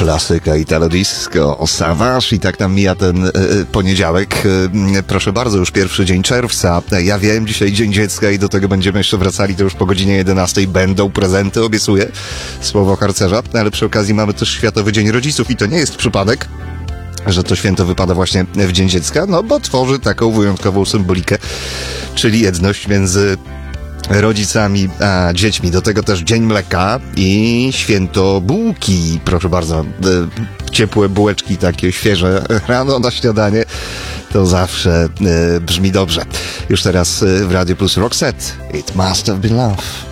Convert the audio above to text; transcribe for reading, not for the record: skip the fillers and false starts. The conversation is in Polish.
Klasyka Italo Disco, Savage i tak nam mija ten poniedziałek. Proszę bardzo, już pierwszy dzień czerwca. Ja wiem, dzisiaj Dzień Dziecka i do tego będziemy jeszcze wracali, to już po godzinie 11 będą prezenty, obiecuję. Słowo harcerza, ale przy okazji mamy też Światowy Dzień Rodziców i to nie jest przypadek, że to święto wypada właśnie w Dzień Dziecka, no bo tworzy taką wyjątkową symbolikę, czyli jedność między rodzicami a dziećmi. Do tego też Dzień Mleka i święto bułki. Proszę bardzo, ciepłe bułeczki takie świeże rano na śniadanie to zawsze brzmi dobrze. Już teraz w Radio Plus Roxette. It must have been love.